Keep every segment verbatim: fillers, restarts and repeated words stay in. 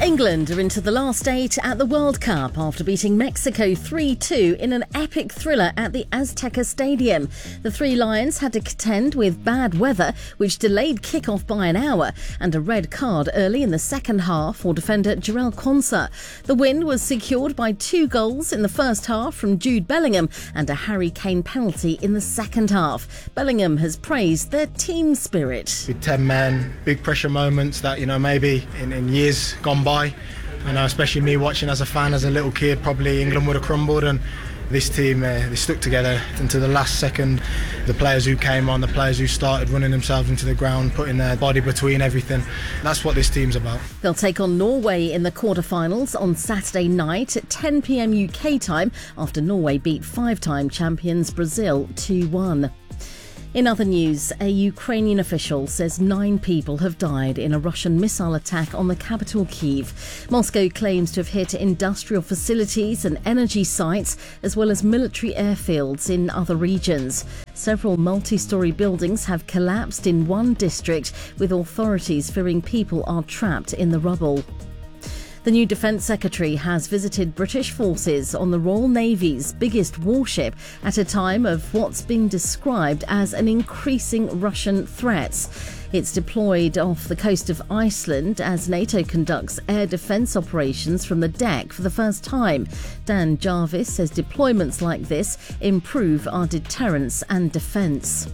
England are into the last eight at the World Cup after beating Mexico three two in an epic thriller at the Azteca Stadium. The Three Lions had to contend with bad weather, which delayed kick-off by an hour, and a red card early in the second half for defender Jarell Quansah. The win was secured by two goals in the first half from Jude Bellingham and a Harry Kane penalty in the second half. Bellingham has praised their team spirit. With ten men, big pressure moments that, you know, maybe in, in years gone by, you know, especially me watching as a fan, as a little kid, probably England would have crumbled, and this team, uh, they stuck together until the last second. The players who came on, the players who started running themselves into the ground, putting their body between everything. That's what this team's about. They'll take on Norway in the quarterfinals on Saturday night at ten p m U K time after Norway beat five-time champions Brazil two one. In other news, a Ukrainian official says nine people have died in a Russian missile attack on the capital Kyiv. Moscow claims to have hit industrial facilities and energy sites, as well as military airfields in other regions. Several multi-storey buildings have collapsed in one district, with authorities fearing people are trapped in the rubble. The new Defence Secretary has visited British forces on the Royal Navy's biggest warship at a time of what's being described as an increasing Russian threat. It's deployed off the coast of Iceland as NATO conducts air defence operations from the deck for the first time. Dan Jarvis says deployments like this improve our deterrence and defence.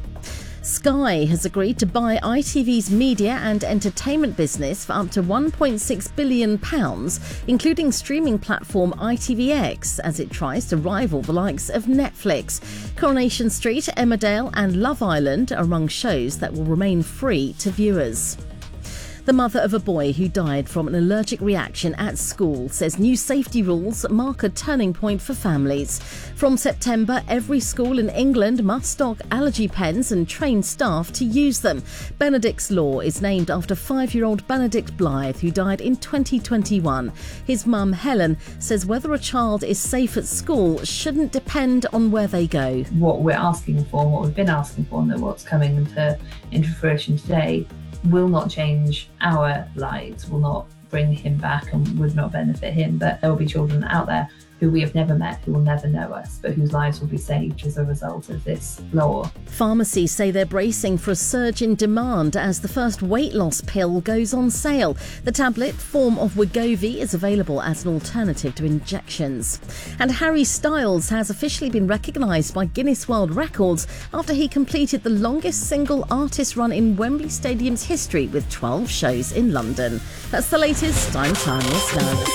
Sky has agreed to buy I T V's media and entertainment business for up to one point six billion pounds, including streaming platform I T V X, as it tries to rival the likes of Netflix. Coronation Street, Emmerdale and Love Island are among shows that will remain free to viewers. The mother of a boy who died from an allergic reaction at school says new safety rules mark a turning point for families. From September, every school in England must stock allergy pens and train staff to use them. Benedict's Law is named after five-year-old Benedict Blythe, who died in twenty twenty-one. His mum, Helen, says whether a child is safe at school shouldn't depend on where they go. What we're asking for, what we've been asking for, and what's coming into, into fruition today will not change our lives, will not bring him back and would not benefit him, but there will be children out there who we have never met, who will never know us, but whose lives will be saved as a result of this law. Pharmacies say they're bracing for a surge in demand as the first weight loss pill goes on sale. The tablet form of Wegovy is available as an alternative to injections. And Harry Styles has officially been recognised by Guinness World Records after he completed the longest single artist run in Wembley Stadium's history with twelve shows in London. That's the latest. I'm Tanya Snow.